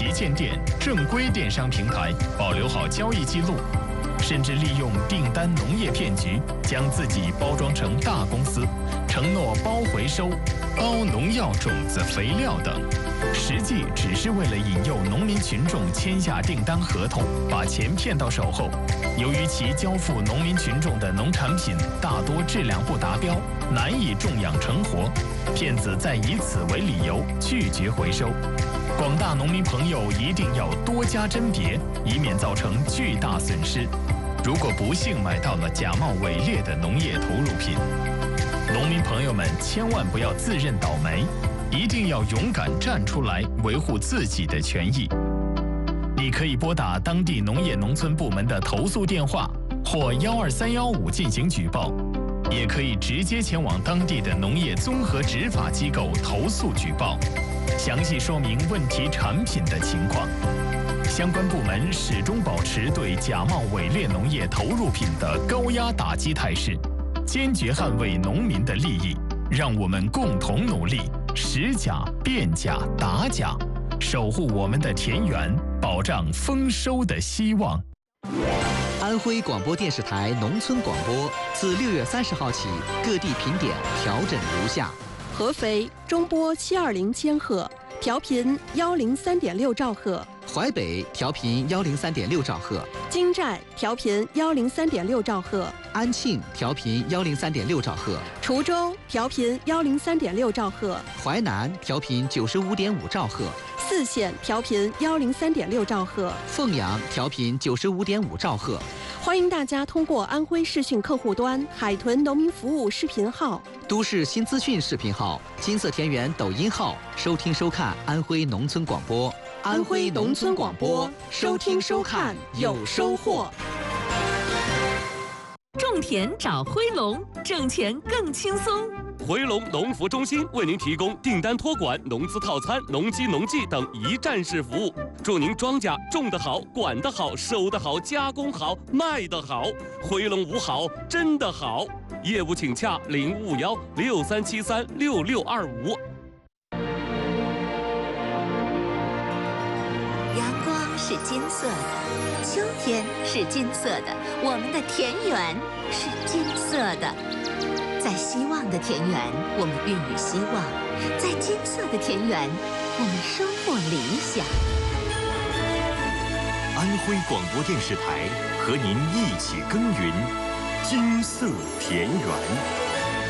旗舰店、正规电商平台保留好交易记录，甚至利用订单农业骗局，将自己包装成大公司，承诺包回收、包农药、种子、肥料等，实际只是为了引诱农民群众签下订单合同，把钱骗到手后。由于其交付农民群众的农产品大多质量不达标，难以种养成活，骗子再以此为理由拒绝回收。广大农民朋友一定要多加甄别，以免造成巨大损失。如果不幸买到了假冒伪劣的农业投入品，农民朋友们千万不要自认倒霉，一定要勇敢站出来维护自己的权益。你可以拨打当地农业农村部门的投诉电话或12315进行举报，也可以直接前往当地的农业综合执法机构投诉举报，详细说明问题产品的情况。相关部门始终保持对假冒伪劣农业投入品的高压打击态势，坚决捍卫农民的利益。让我们共同努力，识假、辨假、打假，守护我们的田园，保障丰收的希望。 安徽广播电视台农村广播自6月30号起，各地频点调整如下： 合肥中波720千赫，调频103.6兆赫； 淮北调频103.6兆赫； 金寨调频103.6兆赫； 安庆调频103.6兆赫； 滁州调频103.6兆赫； 淮南调频95.5兆赫； 泗县调频103.6兆赫； 凤阳调频95.5兆赫。 欢迎大家通过安徽视讯客户端、海豚农民服务视频号、 都市新资讯视频号、金色田园抖音号收听收看安徽农村广播。 安徽农村广播，收听收看有收获。 种田找辉龙，挣钱更轻松。 回龙农服中心为您提供订单托管、农资套餐、农机农技等一站式服务，祝您庄稼种得好、管得好、收得好、加工好、卖得好。回龙无好，真的好。业务请洽055163736625。 阳光是金色的，秋天是金色的，我们的田园是金色的。在希望的田园，我们孕育希望；在金色的田园，我们收获理想。 安徽广播电视台和您一起耕耘金色田园。